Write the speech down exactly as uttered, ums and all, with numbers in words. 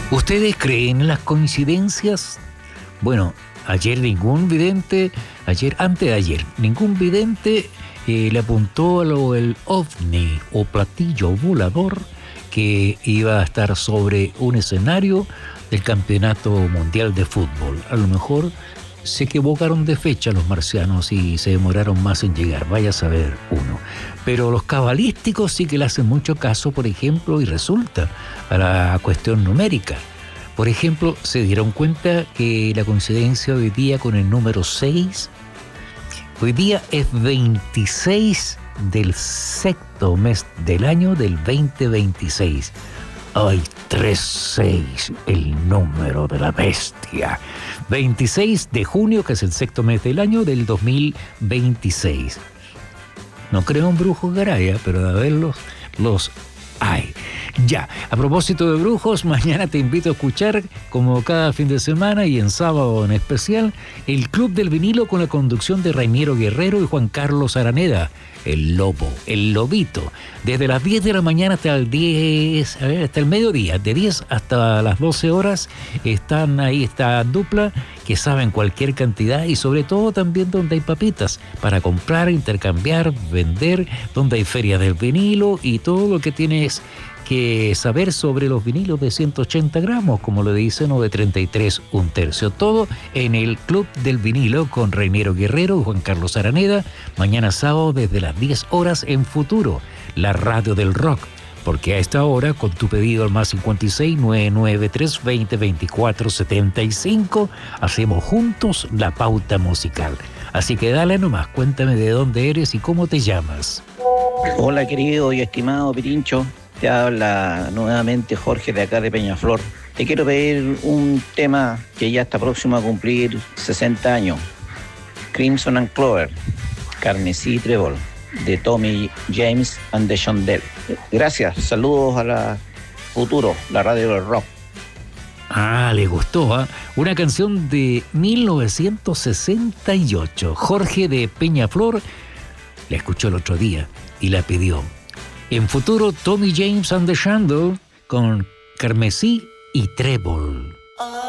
¿Ustedes creen en las coincidencias? Bueno, ayer ningún vidente, ayer, antes de ayer, ningún vidente eh, le apuntó a lo del ovni o platillo volador que iba a estar sobre un escenario del Campeonato Mundial de Fútbol. A lo mejor se equivocaron de fecha los marcianos y se demoraron más en llegar, vaya a saber uno. Pero los cabalísticos sí que le hacen mucho caso, por ejemplo, y resulta a la cuestión numérica. Por ejemplo, se dieron cuenta que la coincidencia hoy día con el número seis, hoy día es veintiséis del sexto mes del año del veinte veintiséis. Ay, tres seis, el número de la bestia. veintiséis de junio, que es el sexto mes del año del dos mil veintiséis. No creo en brujos, Garaya, pero de haberlos, los hay. Ya, a propósito de brujos, mañana te invito a escuchar, como cada fin de semana y en sábado en especial, el Club del Vinilo con la conducción de Rainiero Guerrero y Juan Carlos Araneda, el Lobo, el Lobito, desde las diez de la mañana hasta el diez, a ver, hasta el mediodía, de diez hasta las doce horas, están ahí esta dupla que saben cualquier cantidad y sobre todo también donde hay papitas para comprar, intercambiar, vender, donde hay feria del vinilo y todo lo que tienes que saber sobre los vinilos de ciento ochenta gramos, como lo dicen, o de treinta y tres, un tercio. Todo en el Club del Vinilo con Rainiero Guerrero y Juan Carlos Araneda, mañana sábado desde las diez horas en Futuro, la radio del rock. Porque a esta hora, con tu pedido al más cincuenta y seis, nueve nueve tres, veinte, veinticuatro, setenta y cinco, hacemos juntos la pauta musical. Así que dale nomás, cuéntame de dónde eres y cómo te llamas. Hola, querido y estimado Pirincho. Te habla nuevamente Jorge de acá de Peñaflor. Te quiero pedir un tema que ya está próximo a cumplir sesenta años. Crimson and Clover, Carmesí y Trébol, de Tommy James and the Shondell. Gracias, saludos a la Futuro, la radio del rock. Ah, le gustó, ¿eh? Una canción de mil novecientos sesenta y ocho. Jorge de Peñaflor la escuchó el otro día y la pidió. En Futuro, Tommy James and the Shondell con Carmesí y Trébol.